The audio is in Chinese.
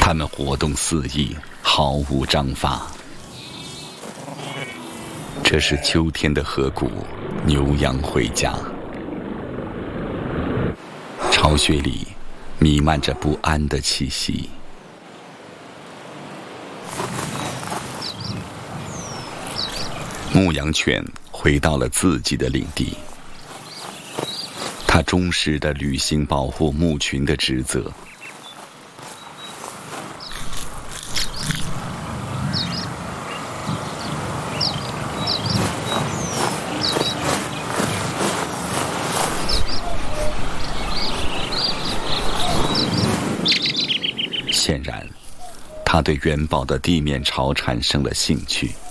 它们活动肆意，毫无章法。这是秋天的河谷，牛羊回家。巢穴里弥漫着不安的气息。牧羊犬回到了自己的领地，它忠实地履行保护牧群的职责。显然，他对元宝的地面巢产生了兴趣。